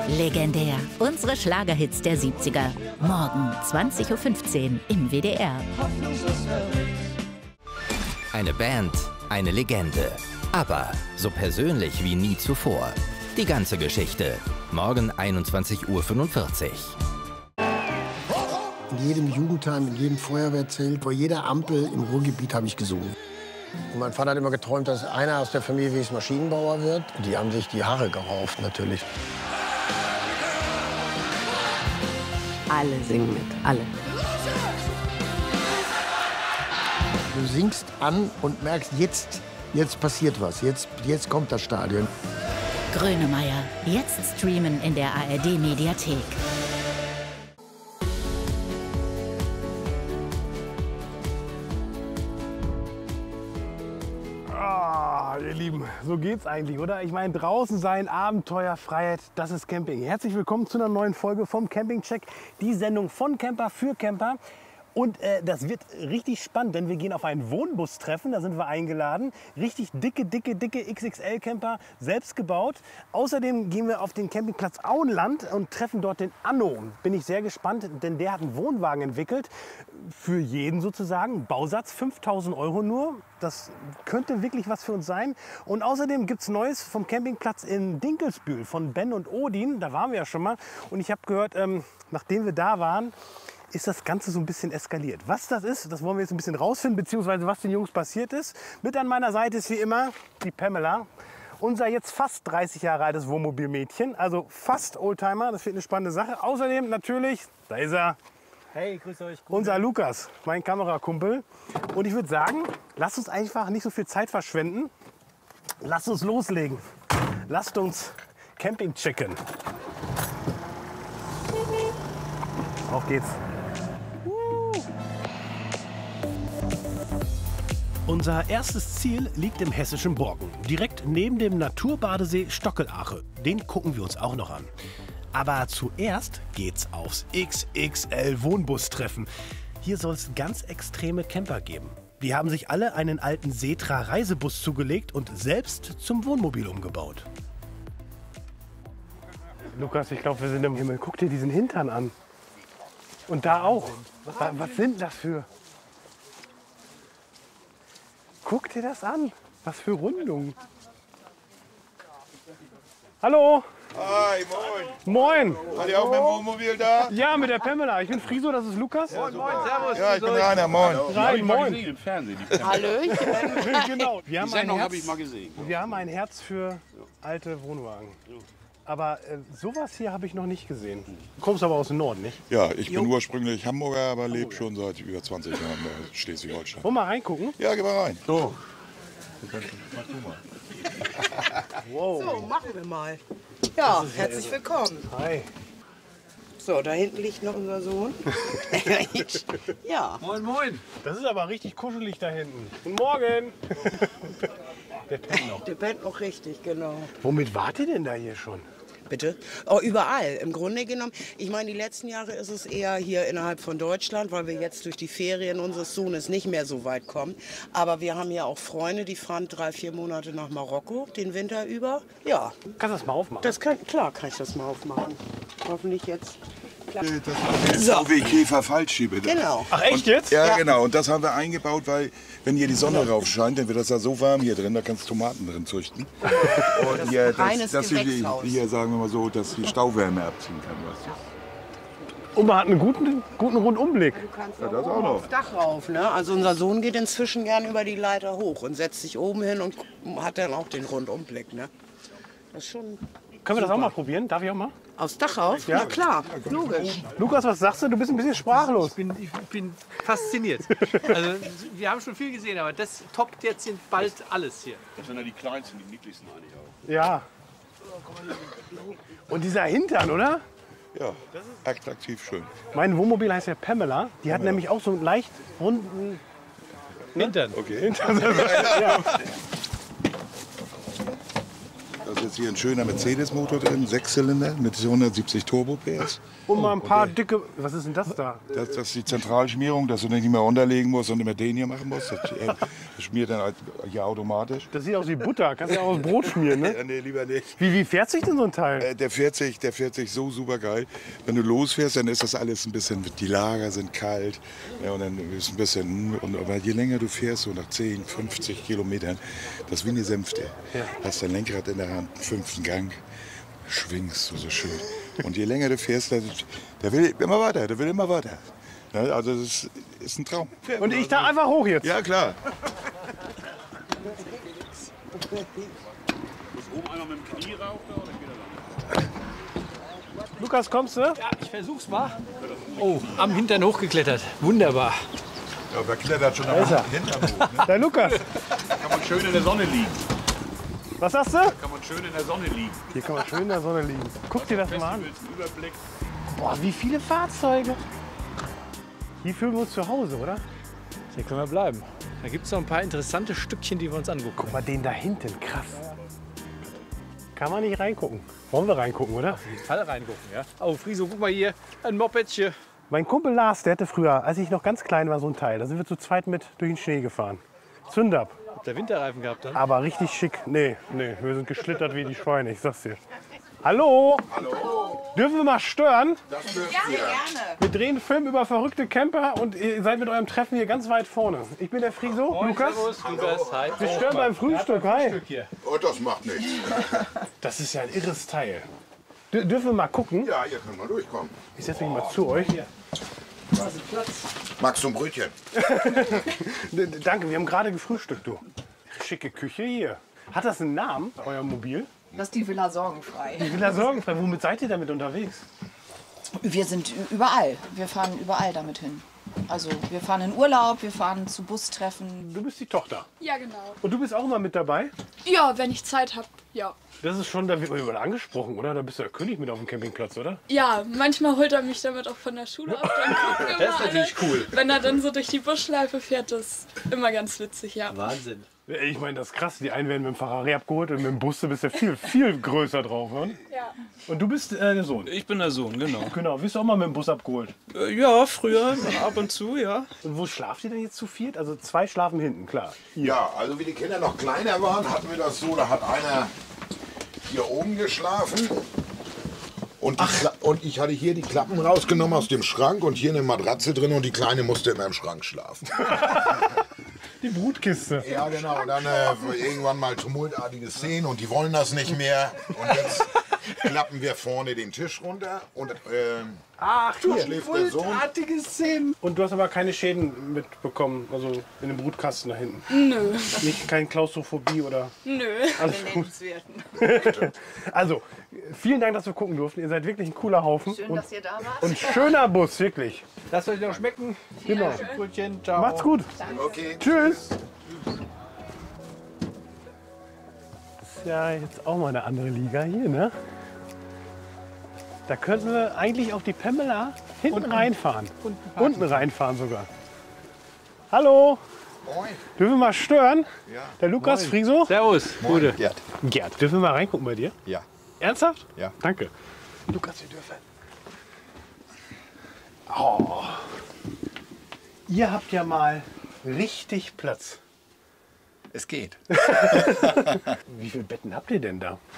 Legendär. Unsere Schlagerhits der 70er. Morgen 20:15 Uhr im WDR. Eine Band, eine Legende. Aber so persönlich wie nie zuvor. Die ganze Geschichte. Morgen 21:45 Uhr. In jedem Jugendheim, in jedem Feuerwehrzelt, vor jeder Ampel im Ruhrgebiet habe ich gesungen. Und mein Vater hat immer geträumt, dass einer aus der Familie wie Maschinenbauer wird. Die haben sich die Haare gerauft, natürlich. Alle singen mit, alle. Du singst an und merkst, jetzt passiert was, jetzt kommt das Stadion. Grönemeyer. Jetzt streamen in der ARD-Mediathek. Ihr Lieben, so geht's eigentlich, oder? Ich meine, draußen sein, Abenteuer, Freiheit, das ist Camping. Herzlich willkommen zu einer neuen Folge vom Camping-Check, die Sendung von Camper für Camper. Und das wird richtig spannend, denn wir gehen auf ein Wohnbus-Treffen, da sind wir eingeladen. Richtig dicke XXL-Camper, selbst gebaut. Außerdem gehen wir auf den Campingplatz Auenland und treffen dort den Anno. Bin ich sehr gespannt, denn der hat einen Wohnwagen entwickelt. Für jeden sozusagen. Bausatz 5.000 € nur. Das könnte wirklich was für uns sein. Und außerdem gibt es Neues vom Campingplatz in Dinkelsbühl von Ben und Odin. Da waren wir ja schon mal. Und ich habe gehört, nachdem wir da waren, ist das Ganze so ein bisschen eskaliert. Was das ist, das wollen wir jetzt ein bisschen rausfinden, beziehungsweise was den Jungs passiert ist. Mit an meiner Seite ist wie immer die Pamela, unser jetzt fast 30 Jahre altes Wohnmobilmädchen, also fast Oldtimer, das wird eine spannende Sache. Außerdem natürlich, da ist er, hey, grüß euch. unser Lukas, mein Kamerakumpel. Und ich würde sagen, lasst uns einfach nicht so viel Zeit verschwenden. Lasst uns loslegen. Lasst uns Camping checken. Auf geht's. Unser erstes Ziel liegt im hessischen Borken, direkt neben dem Naturbadesee Stockelache. Den gucken wir uns auch noch an. Aber zuerst geht's aufs XXL Wohnbus-Treffen. Hier soll es ganz extreme Camper geben. Die haben sich alle einen alten Setra Reisebus zugelegt und selbst zum Wohnmobil umgebaut. Lukas, ich glaube, wir sind im Himmel. Guck dir diesen Hintern an. Und da auch. Was sind das für... Guck dir das an. Was für Rundungen. Hallo. Hi, moin. Moin. Seid ihr auch mit dem Wohnmobil da? Ja, mit der Pamela. Ich bin Friso, das ist Lukas. Moin, servus. Ja, ich bin Rainer, moin. Rein, moin. Im Fernsehen. Hallöchen. Genau. Wir haben, ein habe ich Herz, mal gesehen. wir haben ein Herz für alte Wohnwagen. Aber sowas hier habe ich noch nicht gesehen. Du kommst aber aus dem Norden, nicht? Ja, ich bin ursprünglich Hamburger, aber lebe schon seit über 20 Jahren in Schleswig-Holstein. Wollen wir mal reingucken? Ja, geh mal rein. So. Wow. So, machen wir mal. Ja, herzlich willkommen. Hi. So, da hinten liegt noch unser Sohn. Ja. Moin, moin. Das ist aber richtig kuschelig da hinten. Guten Morgen. Der pennt noch. Der pennt noch richtig, genau. Womit wart ihr denn da hier schon? Bitte? Oh, überall, im Grunde genommen. Ich meine, die letzten Jahre ist es eher hier innerhalb von Deutschland, weil wir jetzt durch die Ferien unseres Sohnes nicht mehr so weit kommen. Aber wir haben ja auch Freunde, die fahren 3-4 Monate nach Marokko, den Winter über. Ja. Kannst du das mal aufmachen? Klar kann ich das mal aufmachen. Hoffentlich jetzt. Das ist der VW Käfer Fallschieber. Genau. Ach echt jetzt? Ja, genau. Und das haben wir eingebaut, weil wenn hier die Sonne rauf scheint, dann wird das ja so warm hier drin, da kannst du Tomaten drin züchten. Und hier, reines dass Gewächshaus. hier, sagen wir mal so, dass die Stauwärme abziehen kann. Weißt du? Und man hat einen guten Rundumblick. Du kannst Ja, das auch noch. aufs Dach rauf. Ne? Also unser Sohn geht inzwischen gern über die Leiter hoch und setzt sich oben hin und hat dann auch den Rundumblick. Ne? Das ist schon. Können wir das auch mal probieren? Darf ich auch mal? Aufs Dach rauf? Ja. Na klar, logisch. Lukas, was sagst du? Du bist ein bisschen sprachlos. Ich bin fasziniert. Also, wir haben schon viel gesehen, aber das toppt jetzt bald alles hier. Das sind ja die kleinsten, die niedlichsten eigentlich auch. Ja. Und dieser Hintern, oder? Ja, attraktiv schön. Mein Wohnmobil heißt ja Pamela. Die hat nämlich auch so einen leicht runden Hintern. Okay. ja. Da ist jetzt hier ein schöner Mercedes-Motor drin, 6-Zylinder mit 170 Turbo PS. Und mal ein paar dicke... Was ist denn das da? Das ist die Zentralschmierung, dass du nicht mehr unterlegen musst und immer den hier machen musst. Das schmiert dann hier automatisch. Das sieht aus wie Butter. Kannst du ja auch das Brot schmieren, ne? Nee, lieber nicht. Wie fährt sich denn so ein Teil? Der fährt sich so super geil. Wenn du losfährst, dann ist das alles ein bisschen, die Lager sind kalt. Ja, und dann ist ein bisschen, aber je länger du fährst, so nach 10, 50 Kilometern, das ist wie eine Sänfte. Ja. Hast dein Lenkrad in der Hand, 5. Gang, schwingst du so schön. Und je länger du fährst, der will immer weiter, Ja, also das ist ein Traum. Und ich da einfach hoch jetzt? Ja, klar. Oben einer mit dem Knie raucht oder geht er lang? Lukas, kommst du? Ja, ich versuch's mal. Oh, am Hintern hochgeklettert. Wunderbar. Ja, wer klettert schon am Hintern hoch, ne? Der Lukas. Da kann man schön in der Sonne liegen. Was sagst du? Da kann man schön in der Sonne liegen. Hier kann man schön in der Sonne liegen. Guck dir das mal an. Festivals, Überblick. Boah, wie viele Fahrzeuge. Hier fühlen wir uns zu Hause, oder? Hier können wir bleiben. Da gibt es noch ein paar interessante Stückchen, die wir uns angucken. Guck mal, den da hinten, krass. Kann man nicht reingucken. Wollen wir reingucken, oder? Auf jeden Fall reingucken, ja. Oh, Friso, guck mal hier, ein Mopedchen. Mein Kumpel Lars, der hatte früher, als ich noch ganz klein war, so ein Teil. Da sind wir zu zweit mit durch den Schnee gefahren. Zündab. Habt ihr Winterreifen gehabt dann? Aber richtig schick. Nee, wir sind geschlittert wie die Schweine, ich sag's dir. Hallo? Hallo. Dürfen wir mal stören? Das dürft ihr. Wir drehen einen Film über verrückte Camper und ihr seid mit eurem Treffen hier ganz weit vorne. Ich bin der Friso, Lukas. Servus, Lukas. Hi. Wir stören beim Frühstück, hi. Oh, das macht nichts. Das ist ja ein irres Teil. Dürfen wir mal gucken? Ja, ihr könnt mal durchkommen. Ich setze mich mal zu euch. Magst du ein Brötchen? Danke, wir haben gerade gefrühstückt, du. Schicke Küche hier. Hat das einen Namen, euer Mobil? Das ist die Villa Sorgenfrei. Ich will da sorgenfrei. Womit seid ihr damit unterwegs? Wir sind überall. Wir fahren überall damit hin. Also wir fahren in Urlaub, wir fahren zu Bustreffen. Du bist die Tochter. Ja, genau. Und du bist auch immer mit dabei? Ja, wenn ich Zeit habe, ja. Das ist schon, da wird man überall angesprochen, oder? Da bist du der König mit auf dem Campingplatz, oder? Ja, manchmal holt er mich damit auch von der Schule ab. Dann gucken wir Das ist mal natürlich cool. Wenn er dann so durch die Buschschleife fährt, das ist immer ganz witzig, ja. Wahnsinn. Ich meine, das ist krass. Die einen werden mit dem Ferrari abgeholt und mit dem Bus bist du viel größer drauf, oder? Ja. Und du bist der Sohn? Ich bin der Sohn, genau. Genau, wirst du auch mal mit dem Bus abgeholt? Ja, früher, ab und zu, ja. Und wo schlaft ihr denn jetzt zu viert? Also 2 schlafen hinten, klar. Ja, also wie die Kinder noch kleiner waren, hatten wir das so, da hat einer hier oben geschlafen. Und ich hatte hier die Klappen rausgenommen aus dem Schrank und hier eine Matratze drin und die Kleine musste immer im Schrank schlafen. Die Brutkiste. Ja, genau. Und dann irgendwann mal tumultartige Szenen und die wollen das nicht mehr. Und jetzt klappen wir vorne den Tisch runter und hier schläft der Sohn. Szenen. Und du hast aber keine Schäden mitbekommen, also in dem Brutkasten da hinten? Nö. Nicht keine Klaustrophobie oder? Nö. Alles gut. Also, vielen Dank, dass wir gucken durften. Ihr seid wirklich ein cooler Haufen. Schön, und, dass ihr da wart. und schöner Bus, wirklich. Lasst euch noch schmecken. Genau. Brötchen, ciao. Macht's gut. Okay. Tschüss. Das ist ja jetzt auch mal eine andere Liga hier, ne? Da könnten wir eigentlich auf die Pamela hinten reinfahren. Unten reinfahren sogar. Hallo. Moin. Dürfen wir mal stören? Ja. Der Lukas Friso. Servus, Gute. Gerd. Gerd, dürfen wir mal reingucken bei dir? Ja. Ernsthaft? Ja. Danke. Lukas, wir dürfen. Oh. Ihr habt ja mal richtig Platz. Es geht. Wie viele Betten habt ihr denn da?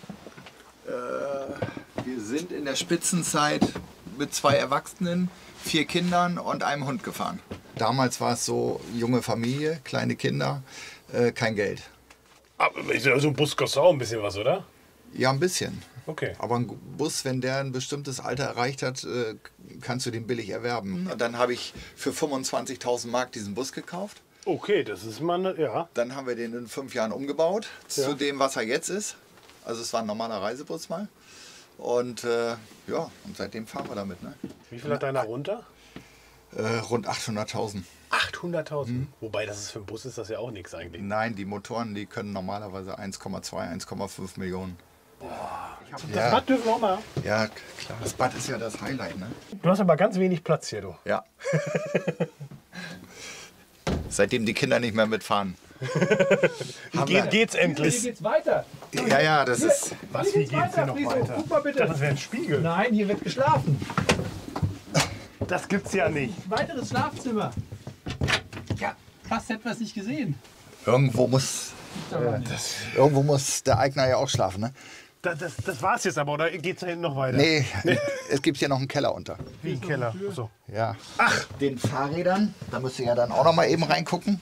Wir sind in der Spitzenzeit mit 2 Erwachsenen, 4 Kindern und einem Hund gefahren. Damals war es so, junge Familie, kleine Kinder, kein Geld. Aber so ein Bus kostet auch ein bisschen was, oder? Ja, ein bisschen. Okay. Aber ein Bus, wenn der ein bestimmtes Alter erreicht hat, kannst du den billig erwerben. Und dann habe ich für 25.000 Mark diesen Bus gekauft. Okay, das ist mal, ja. Dann haben wir den in 5 Jahren umgebaut zu dem, was er jetzt ist. Also es war ein normaler Reisebus mal. Und ja, und seitdem fahren wir damit. Ne? Wie viel hat deiner runter? Rund 800.000. 800.000? Wobei, das ist für einen Bus ist das ja auch nichts eigentlich. Nein, die Motoren, die können normalerweise 1,2, 1,5 Millionen. Das Bad dürfen wir auch mal. Ja, klar. Das Bad ist ja das Highlight, ne? Du hast aber ganz wenig Platz hier, du. Ja. Seitdem die Kinder nicht mehr mitfahren. Geht's endlich? Hier geht's weiter. Ja, das ist... Was, wie geht's hier noch Friso, weiter? guck mal bitte. Ich dachte, das wäre ein Spiegel. Nein, hier wird geschlafen. Das gibt's ja nicht. Weiteres Schlafzimmer. Ja, fast hätten wir es nicht gesehen. Irgendwo muss der Eigner ja auch schlafen, ne? Das war's jetzt aber, oder geht's da hinten noch weiter? Nee, es gibt hier noch einen Keller unter. Wie ein Keller? So. Ja. Ach, den Fahrrädern, da müsst ihr ja dann auch noch mal eben reingucken.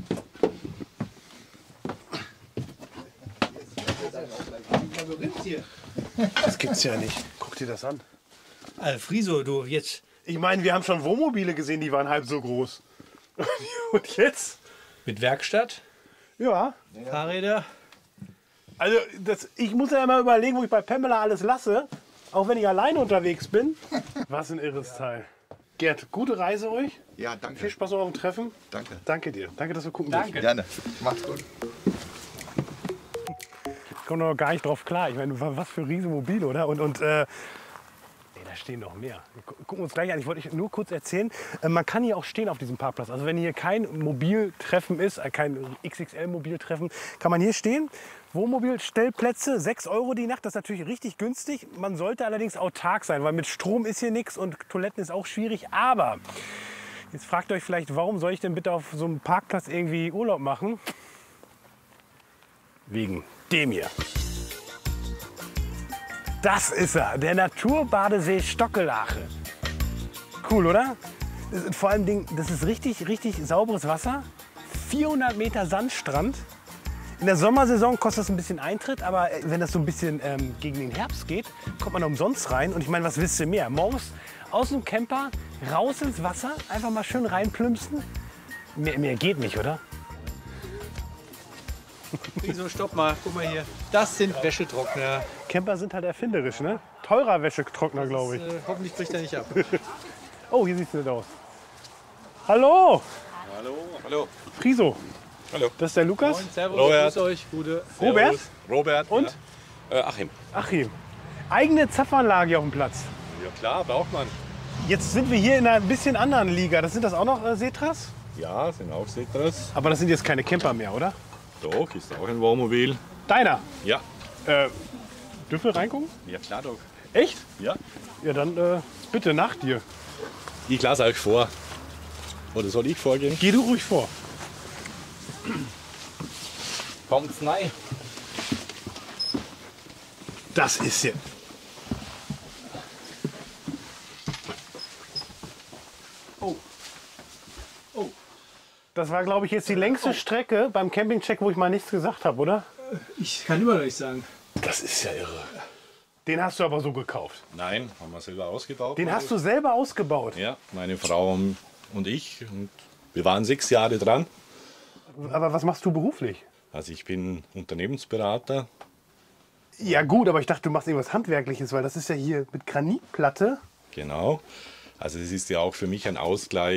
Das gibt's ja nicht. Guck dir das an. Friso, du jetzt. Ich meine, wir haben schon Wohnmobile gesehen, die waren halb so groß. Und jetzt? Mit Werkstatt, Ja. Fahrräder. Also, ich muss ja immer überlegen, wo ich bei Pamela alles lasse. Auch wenn ich alleine unterwegs bin. Was ein irres Teil. Gerd, gute Reise euch. Ja, danke. Viel Spaß auf eurem Treffen. Danke. Danke dir. Danke, dass wir gucken Danke. dürfen. Gerne. Macht's gut. Ich komme noch gar nicht drauf klar. Ich meine, was für Riesenmobil, oder? Da stehen noch mehr. Wir gucken wir uns gleich an. Ich wollte euch nur kurz erzählen, man kann hier auch stehen auf diesem Parkplatz. Also wenn hier kein Mobiltreffen ist, kein XXL-Mobiltreffen, kann man hier stehen. Wohnmobilstellplätze, 6 € die Nacht, das ist natürlich richtig günstig. Man sollte allerdings autark sein, weil mit Strom ist hier nichts und Toiletten ist auch schwierig. Aber jetzt fragt ihr euch vielleicht, warum soll ich denn bitte auf so einem Parkplatz irgendwie Urlaub machen? Wegen dem hier. Das ist er, der Naturbadesee Stockelache. Cool, oder? Vor allem, das ist richtig, richtig sauberes Wasser. 400 Meter Sandstrand. In der Sommersaison kostet das ein bisschen Eintritt, aber wenn das so ein bisschen gegen den Herbst geht, kommt man umsonst rein. Und ich meine, was willst du mehr? Morgens aus dem Camper, raus ins Wasser, einfach mal schön reinplümpsen. Mehr geht nicht, oder? Friso, stopp mal. Guck mal hier. Das sind Wäschetrockner. Camper sind halt erfinderisch, ne? Teurer Wäschetrockner, glaube ich. Hoffentlich bricht er nicht ab. Oh, hier sieht es nicht aus. Hallo! Hallo. Hallo. Friso. Hallo. Das ist der Lukas. Moin, servus, Robert. grüß euch. Gute. Robert? Robert. Und? Ja. Achim. Achim. Eigene Zapfanlage hier auf dem Platz. Ja klar, braucht man. Jetzt sind wir hier in einer ein bisschen anderen Liga. Sind das auch noch Setras? Ja, sind auch Setras. Aber das sind jetzt keine Camper mehr, oder? Doch, ist auch ein Wohnmobil. Deiner? Ja. Dürfen wir reingucken? Ja klar doch. Echt? Ja. Ja, dann bitte nach dir. Ich lasse euch vor. Oder soll ich vorgehen? Geh du ruhig vor. Kommt's rein. Das ist ja... Oh. Oh. Das war, glaube ich, jetzt die längste Strecke beim Campingcheck, wo ich mal nichts gesagt habe, oder? Ich kann immer noch nicht sagen. Das ist ja irre. Den hast du aber so gekauft. Nein, haben wir selber ausgebaut. Den hast du selber ausgebaut? Ja, meine Frau und ich. Und wir waren 6 Jahre dran. Aber was machst du beruflich? Also ich bin Unternehmensberater. Ja gut, aber ich dachte, du machst irgendwas Handwerkliches, weil das ist ja hier mit Granitplatte. Genau. Also es ist ja auch für mich ein Ausgleich.